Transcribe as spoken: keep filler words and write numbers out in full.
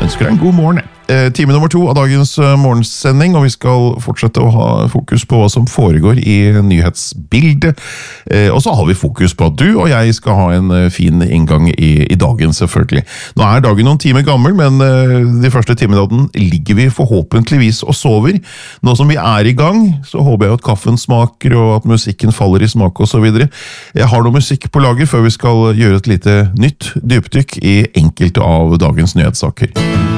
ønsker deg en god morgen. Eh, time nummer to av dagens eh, morgensending, og vi skal fortsette å ha fokus på hva som foregår i nyhetsbildet. Eh, og så har vi fokus på at du og jeg skal ha en eh, fin inngang i, i dagen, selvfølgelig. Nå er dagen noen timer gammel, men eh, de første timene av den ligger vi forhåpentligvis og sover. Nå som vi er i gang, så håper jeg at kaffen smaker, og at musikken faller i smak og så videre. Jeg har noe musikk på lager før vi skal gjøre et lite nytt dypdykk i enkelte av dagens nyhetssaker.